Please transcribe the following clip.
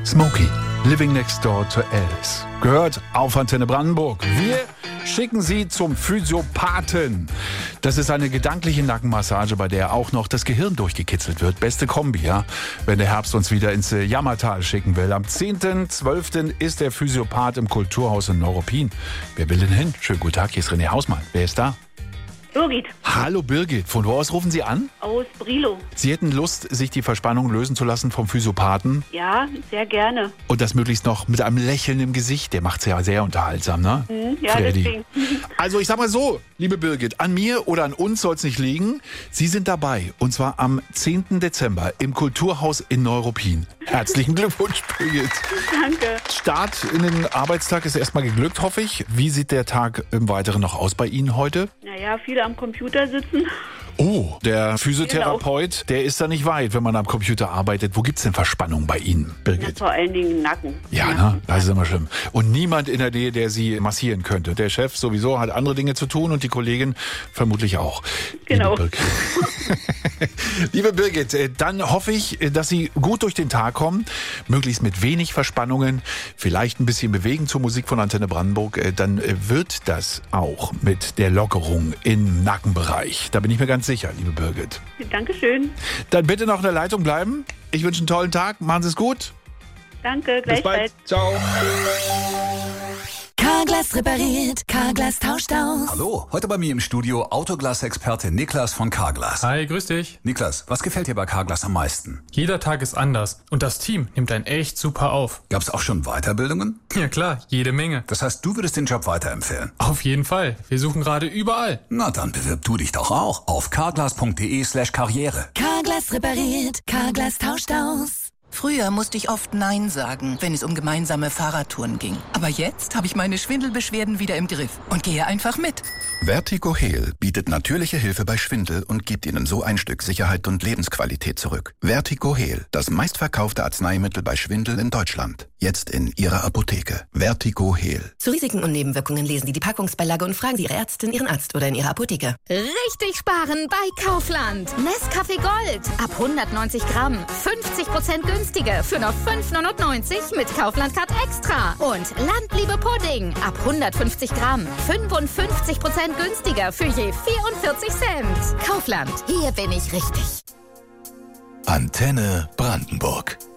Smokey, Living Next Door to Alice. Gehört auf Antenne Brandenburg. Wir schicken Sie zum Physiopathen. Das ist eine gedankliche Nackenmassage, bei der auch noch das Gehirn durchgekitzelt wird. Beste Kombi, ja, wenn der Herbst uns wieder ins Jammertal schicken will. Am 10.12. ist der Physiopath im Kulturhaus in Neuruppin. Wer will denn hin? Schönen guten Tag, hier ist René Hausmann. Wer ist da? Birgit. Hallo Birgit, von wo aus rufen Sie an? Aus Brilo. Sie hätten Lust, sich die Verspannung lösen zu lassen vom Physiopathen? Ja, sehr gerne. Und das möglichst noch mit einem Lächeln im Gesicht. Der macht's ja sehr unterhaltsam, ne? Ja, Freddy. deswegen. Also ich sag mal so, liebe Birgit, an mir oder an uns soll's nicht liegen. Sie sind dabei, und zwar am 10. Dezember im Kulturhaus in Neuruppin. Herzlichen Glückwunsch, Birgit. Danke. Start in den Arbeitstag ist erstmal geglückt, hoffe ich. Wie sieht der Tag im Weiteren noch aus bei Ihnen heute? Naja, viele am Computer sitzen. Oh, der Physiotherapeut, der ist da nicht weit, wenn man am Computer arbeitet. Wo gibt's denn Verspannung bei Ihnen, Ja, Birgit? vor allen Dingen Nacken. Ja, ne? Das ist immer schlimm. Und niemand in der Nähe, der Sie massieren könnte. Der Chef sowieso hat andere Dinge zu tun und die Kollegin vermutlich auch. Genau. Liebe Birgit, dann hoffe ich, dass Sie gut durch den Tag kommen. Möglichst mit wenig Verspannungen. Vielleicht ein bisschen bewegen zur Musik von Antenne Brandenburg. Dann wird das auch mit der Lockerung im Nackenbereich. Da bin ich mir ganz sicher, liebe Birgit. Dankeschön. Dann bitte noch in der Leitung bleiben. Ich wünsche einen tollen Tag. Machen Sie es gut. Danke, Bis bald. gleichfalls. Ciao. Carglass repariert, Carglass tauscht aus. Hallo, heute bei mir im Studio Autoglas-Experte Niklas von Carglass. Hi, grüß dich. Niklas, was gefällt dir bei Carglass am meisten? Jeder Tag ist anders und das Team nimmt einen echt super auf. Gab's auch schon Weiterbildungen? Ja klar, jede Menge. Das heißt, du würdest den Job weiterempfehlen? Auf jeden Fall. Wir suchen gerade überall. Na, dann bewirb du dich doch auch auf carglass.de/karriere. Carglass repariert, Carglass tauscht aus. Früher musste ich oft Nein sagen, wenn es um gemeinsame Fahrradtouren ging. Aber jetzt habe ich meine Schwindelbeschwerden wieder im Griff und gehe einfach mit. Vertigo Heal bietet natürliche Hilfe bei Schwindel und gibt Ihnen so ein Stück Sicherheit und Lebensqualität zurück. Vertigo Heal, das meistverkaufte Arzneimittel bei Schwindel in Deutschland. Jetzt in Ihrer Apotheke. Vertigo Heal. Zu Risiken und Nebenwirkungen lesen Sie die Packungsbeilage und fragen Sie Ihre Ärztin, Ihren Arzt oder in Ihrer Apotheke. Richtig sparen bei Kaufland. Nescafé Gold. Ab 190 Gramm. 50% günstiger für nur 5,99 mit Kaufland Card Extra. Und Landliebe Pudding. Ab 150 Gramm. 55% günstiger für je 44 Cent. Kaufland. Hier bin ich richtig. Antenne Brandenburg.